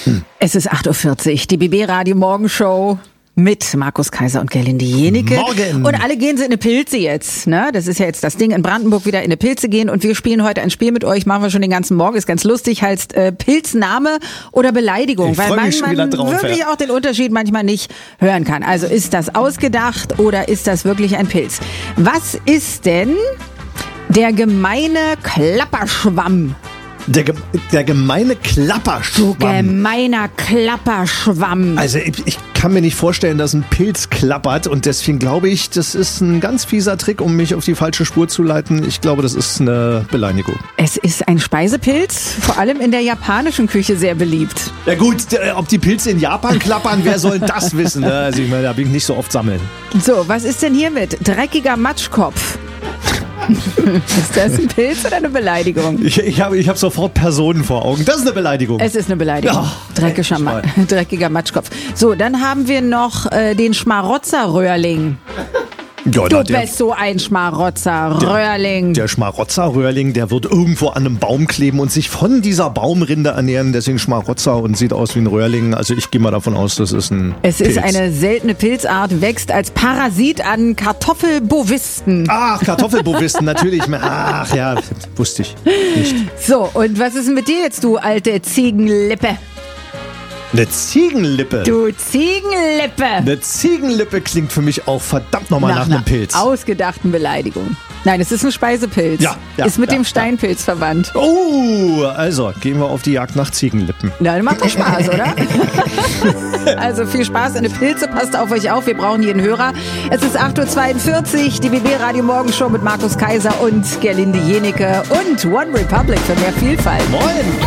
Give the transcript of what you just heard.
Es ist 8.40 Uhr, die BB Radio Morgenshow mit Markus Kaiser und Gerlinde Jenike. Morgen. Und alle gehen sie in eine Pilze jetzt. Ne? Das ist ja jetzt das Ding, in Brandenburg wieder in eine Pilze gehen. Und wir spielen heute ein Spiel mit euch, machen wir schon den ganzen Morgen, ist ganz lustig, heißt Pilzname oder Beleidigung. Ich weil freu mich schon wieder man drauf, wirklich auch den Unterschied manchmal nicht hören kann. Also ist das ausgedacht oder ist das wirklich ein Pilz? Was ist denn der gemeine Klapperschwamm? Der gemeine Klapperschwamm. Gemeiner Klapperschwamm. Also ich kann mir nicht vorstellen, dass ein Pilz klappert und deswegen glaube ich, das ist ein ganz fieser Trick, um mich auf die falsche Spur zu leiten. Ich glaube, das ist eine Beleidigung. Es ist ein Speisepilz, vor allem in der japanischen Küche sehr beliebt. Ja gut, ob die Pilze in Japan klappern, wer soll das wissen? Ne? Also ich meine, da bin ich nicht so oft sammeln. So, was ist denn hiermit? Dreckiger Matschkopf. Ist das ein Pilz oder eine Beleidigung? Ich hab sofort Personen vor Augen. Das ist eine Beleidigung. Es ist eine Beleidigung. Oh, Dreckiger Matschkopf. So, dann haben wir noch den Schmarotzerröhrling. Ja, Du bist so ein Schmarotzerröhrling. Der Schmarotzerröhrling, der wird irgendwo an einem Baum kleben und sich von dieser Baumrinde ernähren. Deswegen Schmarotzer und sieht aus wie ein Röhrling. Also ich gehe mal davon aus, das ist ein Es Pilz. ist eine seltene Pilzart, wächst als Parasit an Kartoffelbovisten. Ach, Kartoffelbovisten, natürlich. Ach ja, wusste ich nicht. So, und was ist denn mit dir jetzt, du alte Ziegenlippe? Eine Ziegenlippe. Du Ziegenlippe! Eine Ziegenlippe klingt für mich auch verdammt nochmal nach einem Pilz. Ausgedachten Beleidigung. Nein, es ist ein Speisepilz. Ja, ist mit dem Steinpilz verwandt. Oh, also gehen wir auf die Jagd nach Ziegenlippen. Na, macht doch Spaß, oder? Also viel Spaß in den Pilze, passt auf euch auf, wir brauchen jeden Hörer. Es ist 8.42 Uhr, die BB Radio Morgenshow mit Markus Kaiser und Gerlinde Jenike und One Republic für mehr Vielfalt. Moin!